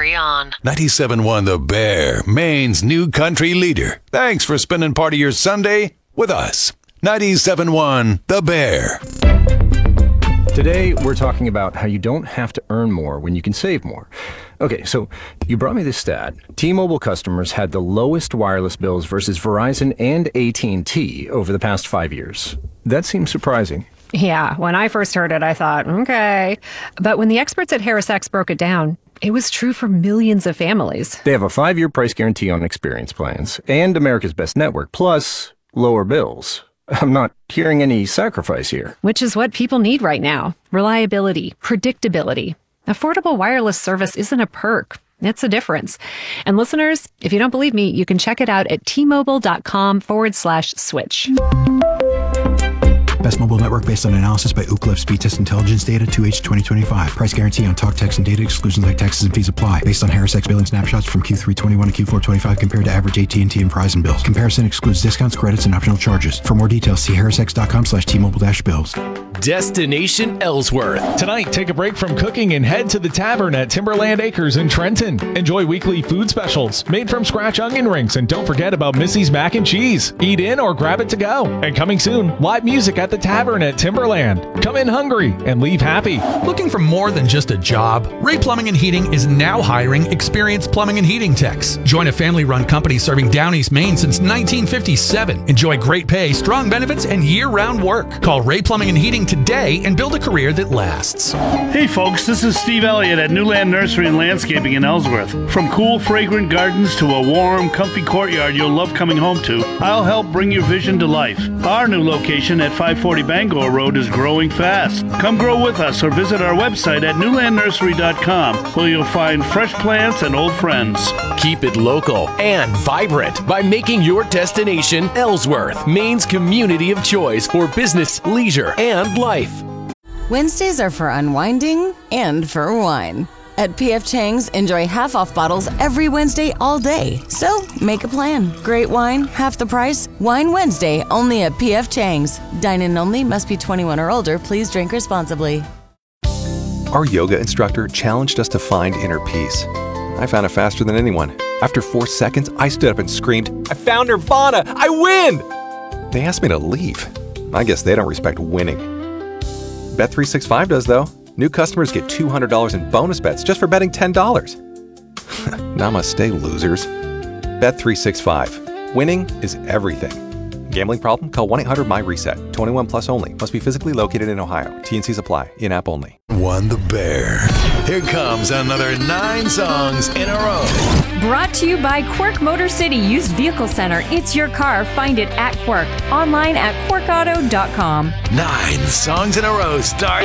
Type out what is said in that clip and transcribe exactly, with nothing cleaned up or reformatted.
carry on. ninety-seven point one The Bear, Maine's new country leader. Thanks for spending part of your Sunday with us. ninety-seven point one The Bear. Today, we're talking about how you don't have to earn more when you can save more. Okay, so you brought me this stat. T-Mobile customers had the lowest wireless bills versus Verizon and A T and T over the past five years. That seems surprising. Yeah, when I first heard it, I thought, okay. But when the experts at HarrisX broke it down, it was true for millions of families. They have a five-year price guarantee on experience plans and America's Best Network, plus lower bills. I'm not hearing any sacrifice here. Which is what people need right now. Reliability, predictability. Affordable wireless service isn't a perk. It's a difference. And listeners, if you don't believe me, you can check it out at T-Mobile.com forward slash switch. Best mobile network based on analysis by Ookla Speed Test Intelligence Data two H twenty twenty-five. Price guarantee on talk, text, and data. Exclusions like taxes and fees apply. Based on HarrisX billing snapshots from Q three twenty-one to Q four twenty-five compared to average A T and T and Verizon bills. Comparison excludes discounts, credits, and optional charges. For more details, see harrisx.com slash T-Mobile dash bills. Destination Ellsworth. Tonight, take a break from cooking and head to the Tavern at Timberland Acres in Trenton. Enjoy weekly food specials made from scratch onion rings, and don't forget about Missy's Mac and Cheese. Eat in or grab it to go. And coming soon, live music at the Tavern at Timberland. Come in hungry and leave happy. Looking for more than just a job? Ray Plumbing and Heating is now hiring experienced plumbing and heating techs. Join a family-run company serving Down East Maine since nineteen fifty-seven. Enjoy great pay, strong benefits, and year-round work. Call Ray Plumbing and Heating today and build a career that lasts. Hey folks, this is Steve Elliott at Newland Nursery and Landscaping in Ellsworth. From cool, fragrant gardens to a warm, comfy courtyard you'll love coming home to, I'll help bring your vision to life. Our new location at five forty Bangor Road is growing fast. Come grow with us or visit our website at newland nursery dot com, where you'll find fresh plants and old friends. Keep it local and vibrant by making your destination Ellsworth, Maine's community of choice for business, leisure, and life. Wednesdays are for unwinding and for wine. At P F Chang's, enjoy half-off bottles every Wednesday all day. So, make a plan. Great wine, half the price. Wine Wednesday, only at P F Chang's. Dine-in only, must be twenty-one or older. Please drink responsibly. Our yoga instructor challenged us to find inner peace. I found it faster than anyone. After four seconds, I stood up and screamed, "I found Nirvana! I win!" They asked me to leave. I guess they don't respect winning. Bet three sixty-five does, though. New customers get two hundred dollars in bonus bets just for betting ten dollars. Namaste, losers. Bet three sixty-five. Winning is everything. Gambling problem? Call one eight hundred M Y reset. twenty-one plus only. Must be physically located in Ohio. T N Cs apply. In-app only. One The Bear. Here comes another nine songs in a row. Brought to you by Quirk Motor City Used Vehicle Center. It's your car. Find it at Quirk. Online at quirk auto dot com. Nine songs in a row start